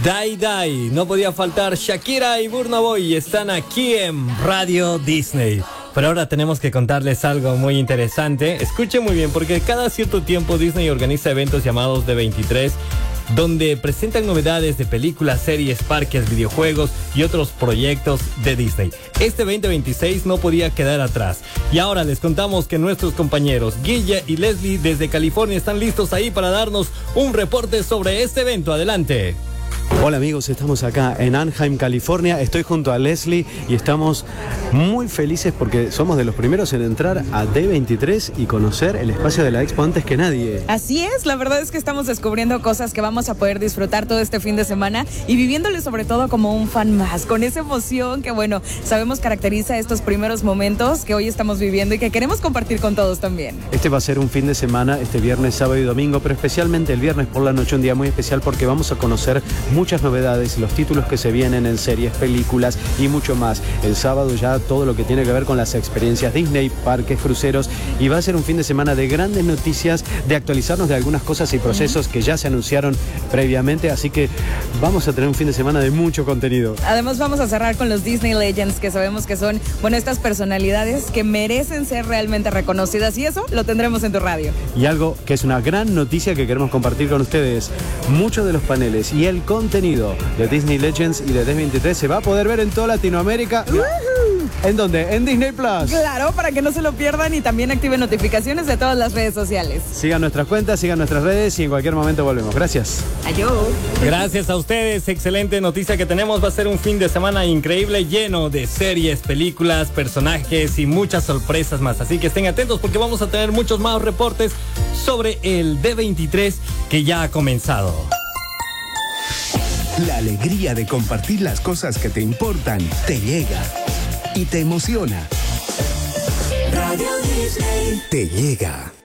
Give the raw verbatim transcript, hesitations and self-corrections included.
Dai Dai, no podía faltar. Shakira y Burna Boy están aquí en Radio Disney. Pero ahora tenemos que contarles algo muy interesante. Escuchen muy bien, porque cada cierto tiempo Disney organiza eventos llamados D veintitrés, donde presentan novedades de películas, series, parques, videojuegos y otros proyectos de Disney. Este veinte veintiséis no podía quedar atrás. Y ahora les contamos que nuestros compañeros Guille y Leslie desde California están listos ahí para darnos un reporte sobre este evento. Adelante. Hola amigos, estamos acá en Anaheim, California. Estoy junto a Leslie y estamos muy felices porque somos de los primeros en entrar a D veintitrés y conocer el espacio de la expo antes que nadie. Así es, la verdad es que estamos descubriendo cosas que vamos a poder disfrutar todo este fin de semana y viviéndole sobre todo como un fan más, con esa emoción que bueno, sabemos caracteriza estos primeros momentos que hoy estamos viviendo y que queremos compartir con todos también. Este va a ser un fin de semana, este viernes, sábado y domingo, pero especialmente el viernes por la noche, un día muy especial porque vamos a conocer muchas novedades, los títulos que se vienen en series, películas y mucho más. El sábado ya todo lo que tiene que ver con las experiencias Disney, parques, cruceros, y va a ser un fin de semana de grandes noticias, de actualizarnos de algunas cosas y procesos que ya se anunciaron previamente, así que vamos a tener un fin de semana de mucho contenido. Además vamos a cerrar con los Disney Legends, que sabemos que son, bueno, estas personalidades que merecen ser realmente reconocidas, y eso lo tendremos en tu radio. Y algo que es una gran noticia que queremos compartir con ustedes, muchos de los paneles y el contenido de Disney Legends y de D veintitrés se va a poder ver en toda Latinoamérica. Uh-huh. ¿En dónde? En Disney Plus. Claro, para que no se lo pierdan y también activen notificaciones de todas las redes sociales. Sigan nuestras cuentas, sigan nuestras redes y en cualquier momento volvemos. Gracias. Adiós. Gracias a ustedes. Excelente noticia que tenemos. Va a ser un fin de semana increíble, lleno de series, películas, personajes y muchas sorpresas más. Así que estén atentos porque vamos a tener muchos más reportes sobre el D veintitrés que ya ha comenzado. La alegría de compartir las cosas que te importan te llega y te emociona. Radio Disney te llega.